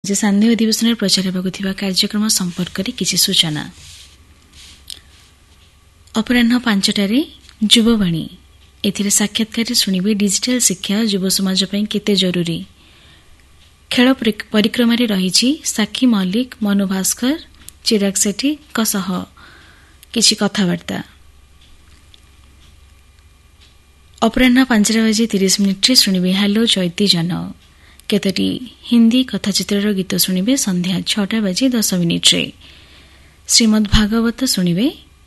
ଯେ ସାନ୍ଧ୍ୟ ଅଧିବେଶନରେ ପ୍ରଚାର ହେବାକୁ ଥିବା କାର୍ଯ୍ୟକ୍ରମ ସମ୍ପର୍କରେ କିଛି ସୂଚନା। ଅପରାହ୍ନ 5ଟାରେ ଯୁବବାଣୀ। ଏଥିରେ ସାକ୍ଷାତକାରରେ ଶୁଣିବେ ଡିଜିଟାଲ ଶିକ୍ଷା ଯୁବ ସମାଜ ପାଇଁ କେତେ ଜରୁରୀ। ଖେଳ ପରିକ୍ରମାରେ ରହିଛି ସାକ୍ଷୀ ମଲ୍ଲିକ, ମନୁ ଭାସ୍କର, ଚିରାଗ ସେଠୀଙ୍କ ସହ କିଛି କଥାବାର୍ତ୍ତା। ଅପରାହ୍ନ 5:30 ଶୁଣିବେ ହ୍ୟାଲୋ ଚୈତି ଜନ। କେତୋଟି ହିନ୍ଦୀ କଥାଚିତ୍ରର ଗୀତ ଶୁଣିବେ ସନ୍ଧ୍ୟା 6:10। ଶ୍ରୀମଦ୍ ଭାଗବତ ଶୁଣିବେ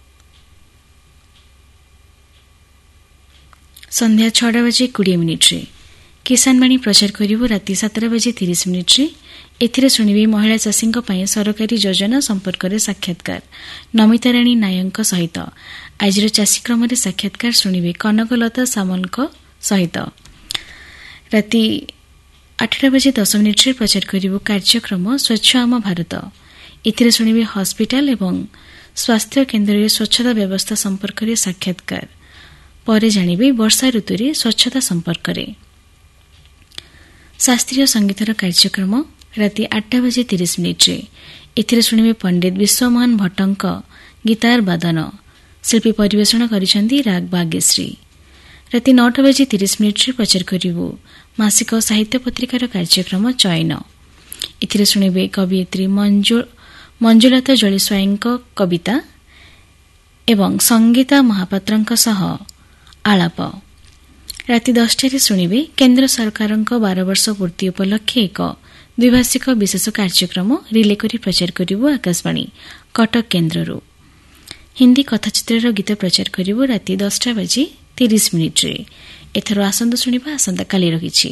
ସନ୍ଧ୍ୟା 6:20। କିଷାନବାଣୀ ପ୍ରଚାର କରିବ ରାତି 7:30। ଏଥିରେ ଶୁଣିବେ ମହିଳା ଚାଷୀଙ୍କ ପାଇଁ ସରକାରୀ ଯୋଜନା ସମ୍ପର୍କରେ ସାକ୍ଷାତକାର ନମିତା ରାଣୀ ନାୟକଙ୍କ ସହିତ। ଆଜିର ଚାଷୀ କ୍ରମରେ ସାକ୍ଷାତକାର ଶୁଣିବେ କନକଲତା ସାମଲଙ୍କ ସହିତ। ରାତି 8:10 ପ୍ରଚାର କରିବ କାର୍ଯ୍ୟକ୍ରମ ସ୍ୱଚ୍ଛ ଆମ ଭାରତ। ଏଥିରେ ଶୁଣିବେ ହସ୍ପିଟାଲ ଏବଂ ସ୍ୱାସ୍ଥ୍ୟ କେନ୍ଦ୍ରରେ ସ୍ୱଚ୍ଛତା ବ୍ୟବସ୍ଥା ସମ୍ପର୍କରେ ସାକ୍ଷାତକାର। ପରେ ଜାଣିବେ ବର୍ଷା ଋତୁରେ ସ୍ୱଚ୍ଛତା ସମ୍ପର୍କରେ। ଶାସ୍ତ୍ରୀୟ ସଙ୍ଗୀତର କାର୍ଯ୍ୟକ୍ରମ ରାତି 8:30। ଏଥିରେ ଶୁଣିବେ ପଣ୍ଡିତ ବିଶ୍ୱମୋହନ ଭଟ୍ଟଙ୍କ ଗୀତାର ବାଦନ। ଶିଳ୍ପୀ ପରିବେଷଣ କରିଛନ୍ତି ରାଗ ବାଗେଶ୍ରୀ। ରାତି 9:30 ପ୍ରଚାର କରିବୁ ମାସିକ ସାହିତ୍ୟ ପତ୍ରିକାର କାର୍ଯ୍ୟକ୍ରମ ଚୟନ। ଏଥିରେ ଶୁଣିବେ କବିୟତ୍ରୀ ମଞ୍ଜୁଲତା ଜଳିସ୍ୱାଇଙ୍କ କବିତା ଏବଂ ସଙ୍ଗୀତା ମହାପାତ୍ରଙ୍କ ସହ ଆଳାପ। ରାତି 10ଟାରେ ଶୁଣିବେ କେନ୍ଦ୍ର ସରକାରଙ୍କ 12 ବର୍ଷ ପୂର୍ତ୍ତି ଉପଲକ୍ଷେ ଏକ ଦ୍ୱିଭାଷିକ ବିଶେଷ କାର୍ଯ୍ୟକ୍ରମ ରିଲେ କରି ପ୍ରଚାର କରିବ ଆକାଶବାଣୀ କଟକ କେନ୍ଦ୍ରରୁ। ହିନ୍ଦୀ କଥାଚିତ୍ରର ଗୀତ ପ୍ରଚାର କରିବ ରାତି 10:30। ଏଥର ଆସନ୍ତା ଶୁଣିବା ଆସନ୍ତାକାଲି ରହିଛି।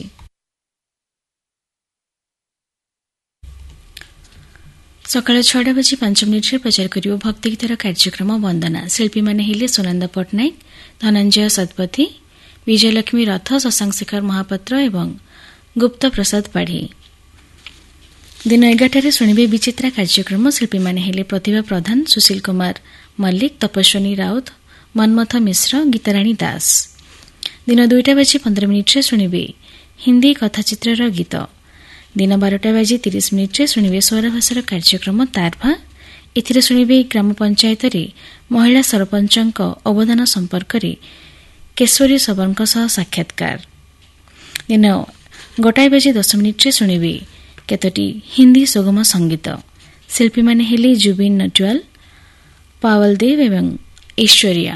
ସକାଳ 6:05 ପ୍ରଚାର କରିବ ଭକ୍ତିଗୀତର କାର୍ଯ୍ୟକ୍ରମ ବନ୍ଦନା। ଶିଳ୍ପୀମାନେ ହେଲେ ସୁନନ୍ଦ ପଟ୍ଟନାୟକ, ଧନଞ୍ଜୟ ଶତପଥୀ, ବିଜୟଲକ୍ଷ୍ମୀ ରଥ, ଶଶାଙ୍କ ଶେଖର ମହାପାତ୍ର ଏବଂ ଗୁପ୍ତ ପ୍ରସାଦ ପାଢ଼ୀ। ଦିନ 11ଟାରେ ଶୁଣିବେ ବିଚିତ୍ରା କାର୍ଯ୍ୟକ୍ରମ। ଶିଳ୍ପୀମାନେ ହେଲେ ପ୍ରତିଭା ପ୍ରଧାନ, ସୁଶୀଲ କୁମାର ମଲ୍ଲିକ, ତପସ୍ୱିନୀ ରାଉତ, ମନ୍ମଥ ମିଶ୍ର, ଗୀତାରାଣୀ ଦାସ। ଦିନ 2:15 ଶୁଣିବେ ହିନ୍ଦୀ କଥାଚିତ୍ରର ଗୀତ। ଦିନ 12:30 ଶୁଣିବେ ସ୍ୱରଭାଷାର କାର୍ଯ୍ୟକ୍ରମ ତାରଭା। ଏଥିରେ ଶୁଣିବେ ଗ୍ରାମ ପଞ୍ଚାୟତରେ ମହିଳା ସରପଞ୍ଚଙ୍କ ଅବଦାନ ସମ୍ପର୍କରେ କେଶରୀ ସବରଙ୍କ ସହ ସାକ୍ଷାତକାର। ଦିନ 1:10 ଶୁଣିବେ କେତୋଟି ହିନ୍ଦୀ ସୁଗମ ସଙ୍ଗୀତ। ଶିଳ୍ପୀମାନେ ହେଲେ ଜୁବିନ ନଟିୱାଲ, ପାୱଲ ଦେବ ଏବଂ ଐଶ୍ୱର୍ଯ୍ୟା।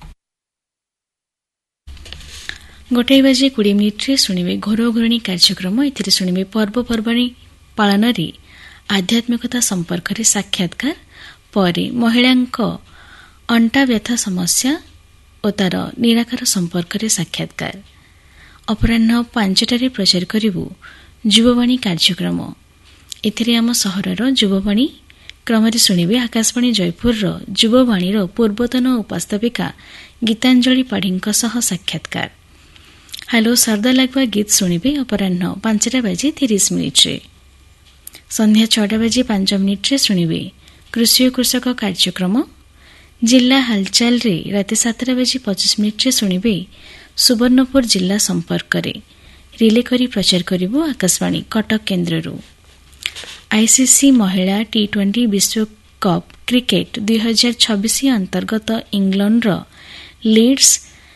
1:20 ଶୁଣିବେ ଘୋର ଘୋରଣୀ କାର୍ଯ୍ୟକ୍ରମ। ଏଥିରେ ଶୁଣିବେ ପର୍ବପର୍ବାଣୀ ପାଳନରେ ଆଧ୍ୟାତ୍ମିକତା ସମ୍ପର୍କରେ ସାକ୍ଷାତକାର। ପରେ ମହିଳାଙ୍କ ଅଣ୍ଟା ବ୍ୟଥା ସମସ୍ୟା ଓ ତାର ନିରାକାର ସମ୍ପର୍କରେ ସାକ୍ଷାତକାର। ଅପରାହ୍ନ 5ଟାରେ ପ୍ରଚାର କରିବୁ ଯୁବବାଣୀ କାର୍ଯ୍ୟକ୍ରମ। ଏଥିରେ ଆମ ସହରର ଯୁବବାଣୀ କ୍ରମରେ ଶୁଣିବେ ଆକାଶବାଣୀ ଜୟପୁରର ଯୁବବାଣୀର ପୂର୍ବତନ ଉପସ୍ଥାପିକା ଗୀତାଞ୍ଜଳି ପାଢ଼ୀଙ୍କ ସହ ସାକ୍ଷାତକାର। ହ୍ୟାଲୋ ସର୍ଦାର ଲାଗବା ଗୀତ ଶୁଣିବେ ଅପରାହ୍ନ 5:30। ସନ୍ଧ୍ୟା 6:05 ଶୁଣିବେ କୃଷି ଓ କୃଷକ କାର୍ଯ୍ୟକ୍ରମ। ଜିଲ୍ଲା ହାଲଚାଲରେ ରାତି 7:25 ଶୁଣିବେ ସୁବର୍ଣ୍ଣପୁର ଜିଲ୍ଲା ସମ୍ପର୍କରେ। ରିଲେ କରି ପ୍ରଚାର କରିବ ଆକାଶବାଣୀ କଟକ କେନ୍ଦ୍ରରୁ। ଆଇସିସି ମହିଳା T20 ବିଶ୍ୱକପ୍ କ୍ରିକେଟ 2026 ଅନ୍ତର୍ଗତ ଇଂଲଣ୍ଡର ଲିଡ୍ସ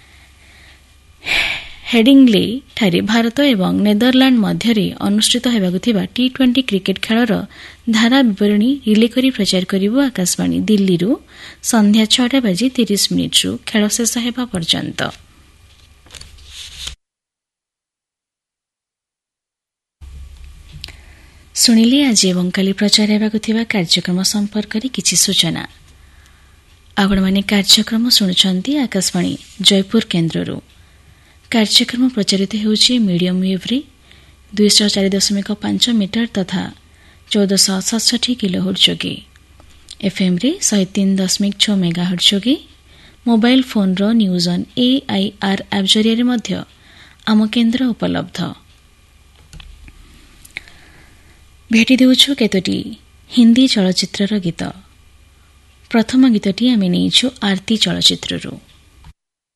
ହେଡିଂଲେ ଠାରେ ଭାରତ ଏବଂ ନେଦରଲ୍ୟାଣ୍ଡ ମଧ୍ୟରେ ଅନୁଷ୍ଠିତ ହେବାକୁ ଥିବା T20 କ୍ରିକେଟ ଖେଳର ଧାରା ବିବରଣୀ ରିଲେ କରି ପ୍ରଚାର କରିବ ଆକାଶବାଣୀ ଦିଲ୍ଲୀରୁ ସନ୍ଧ୍ୟା 6:30 ଖେଳ ଶେଷ ହେବା ପର୍ଯ୍ୟନ୍ତ। ଶୁଣିଲେ ଆଜି ଏବଂ କାଲି ପ୍ରଚାର ହେବାକୁ ଥିବା କାର୍ଯ୍ୟକ୍ରମ ସମ୍ପର୍କରେ କିଛି ସୂଚନା। ଆପଣମାନେ କାର୍ଯ୍ୟକ୍ରମ ଶୁଣୁଛନ୍ତି ଆକାଶବାଣୀ ଜୟପୁର କେନ୍ଦ୍ରରୁ। କାର୍ଯ୍ୟକ୍ରମ ପ୍ରଚାରିତ ହେଉଛି ମିଡିୟମ ୱେଭ୍ରେ 204.5 ମିଟର ତଥା 1467 କିଲୋହର୍ଟ୍ଜ ଯୋଗେ, ଏଫ୍ଏମ୍ରେ 103.6 ମେଗାହର୍ଟ୍ଜ ଯୋଗେ, ମୋବାଇଲ ଫୋନ୍ର ନ୍ୟୁଜ୍ ଅନ୍ AIR ଆପ୍ ଜରିଆରେ ମଧ୍ୟ ଆମ କେନ୍ଦ୍ର ଉପଲବ୍ଧ। ଭେଟି ଦେଉଛୁ କେତୋଟି ହିନ୍ଦୀ ଚଳଚ୍ଚିତ୍ରର ଗୀତ। ପ୍ରଥମ ଗୀତଟି ଆମେ ନେଇଛୁ ଆରତି ଚଳଚ୍ଚିତ୍ରରୁ।